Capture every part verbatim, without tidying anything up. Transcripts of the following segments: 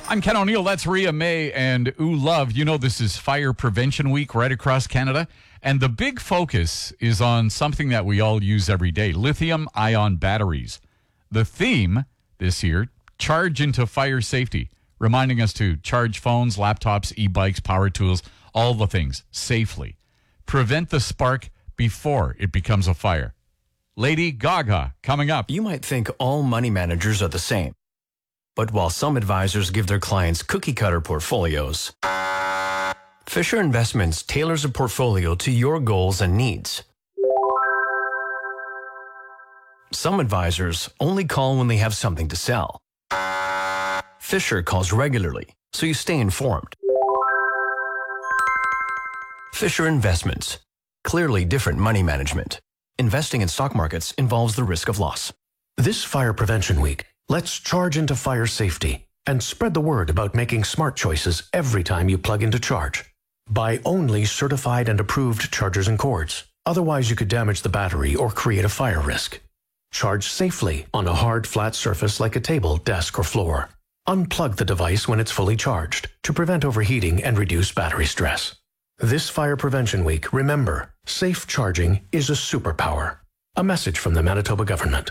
I'm Ken O'Neill. That's Rhea May and Ooh Love. You know, this is Fire Prevention Week right across Canada. And the big focus is on something that we all use every day, lithium-ion batteries. The theme this year, charge into fire safety, reminding us to charge phones, laptops, e-bikes, power tools, all the things safely. Prevent the spark before it becomes a fire. Lady Gaga coming up. You might think all money managers are the same. But while some advisors give their clients cookie-cutter portfolios, Fisher Investments tailors a portfolio to your goals and needs. Some advisors only call when they have something to sell. Fisher calls regularly, so you stay informed. Fisher Investments. Clearly different money management. Investing in stock markets involves the risk of loss. This Fire Prevention Week, let's charge into fire safety and spread the word about making smart choices every time you plug into charge. Buy only certified and approved chargers and cords. Otherwise, you could damage the battery or create a fire risk. Charge safely on a hard, flat surface like a table, desk, or floor. Unplug the device when it's fully charged to prevent overheating and reduce battery stress. This Fire Prevention Week, remember, safe charging is a superpower. A message from the Manitoba government.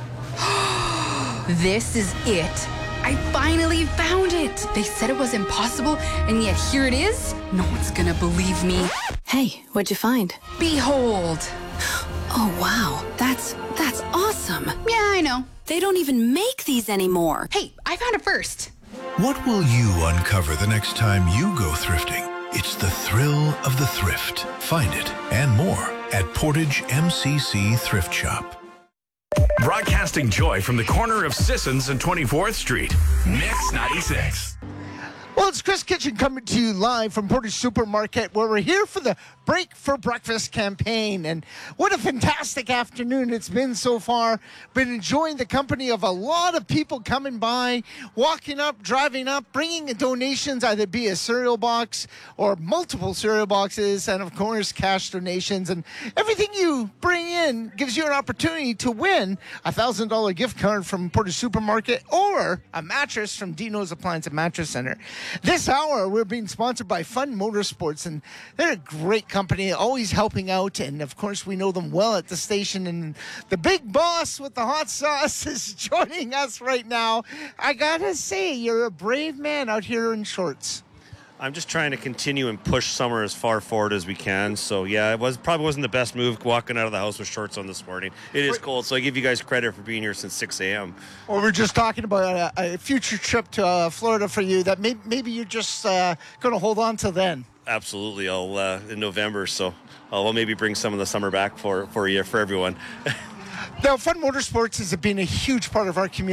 This is it. I finally found it. They said it was impossible, and yet here it is. No one's gonna believe me. Hey, what'd you find? Behold. Oh, wow. That's, that's awesome. Yeah, I know. They don't even make these anymore. Hey, I found it first. What will you uncover the next time you go thrifting? It's the thrill of the thrift. Find it and more at Portage M C C Thrift Shop. Broadcasting joy from the corner of Sissons and twenty-fourth Street. Mix ninety-six. Well, it's Chris Kitchen coming to you live from Portage Supermarket, where we're here for the Break for Breakfast campaign. And what a fantastic afternoon it's been so far. Been enjoying the company of a lot of people coming by, walking up, driving up, bringing donations, either be a cereal box or multiple cereal boxes, and of course, cash donations. And everything you bring in gives you an opportunity to win a one thousand dollars gift card from Portage Supermarket or a mattress from Dino's Appliance and Mattress Center. This hour, we're being sponsored by Fun Motorsports, and they're a great company, always helping out, and of course, we know them well at the station, and the big boss with the hot sauce is joining us right now. I gotta say, you're a brave man out here in shorts. I'm just trying to continue and push summer as far forward as we can. So, yeah, it was probably wasn't the best move walking out of the house with shorts on this morning. It is cold, so I give you guys credit for being here since six a.m. Well, we're just talking about a, a future trip to uh, Florida for you that may, maybe you're just uh, going to hold on till then. Absolutely. I'll uh, in November, so I'll maybe bring some of the summer back for, for you, for everyone. Now, Fun Motorsports has been a huge part of our community.